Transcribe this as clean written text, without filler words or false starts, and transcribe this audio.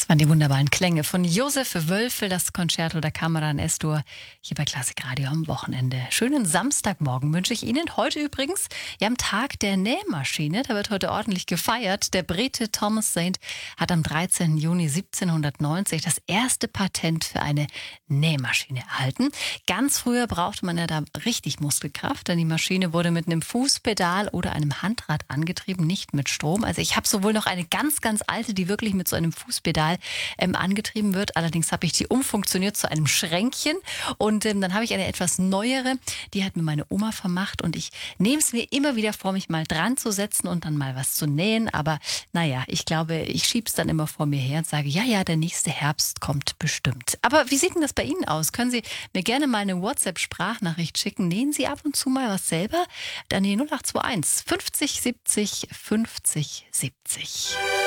Das waren die wunderbaren Klänge von Josef Wölfel, das Concerto da Camera in S-Dur, hier bei Klassik Radio am Wochenende. Schönen Samstagmorgen wünsche ich Ihnen. Heute übrigens, ja, am Tag der Nähmaschine, da wird heute ordentlich gefeiert. Der Brite Thomas Saint hat am 13. Juni 1790 das erste Patent für eine Nähmaschine erhalten. Ganz früher brauchte man ja da richtig Muskelkraft, denn die Maschine wurde mit einem Fußpedal oder einem Handrad angetrieben, nicht mit Strom. Also ich habe sowohl noch eine ganz, ganz alte, die wirklich mit so einem Fußpedal angetrieben wird. Allerdings habe ich die umfunktioniert zu einem Schränkchen und dann habe ich eine etwas neuere, die hat mir meine Oma vermacht und ich nehme es mir immer wieder vor, mich mal dran zu setzen und dann mal was zu nähen. Aber naja, ich glaube, ich schiebe es dann immer vor mir her und sage, ja, der nächste Herbst kommt bestimmt. Aber wie sieht denn das bei Ihnen aus? Können Sie mir gerne mal eine WhatsApp-Sprachnachricht schicken? Nähen Sie ab und zu mal was selber? Dann die 0821 50 70 50 70.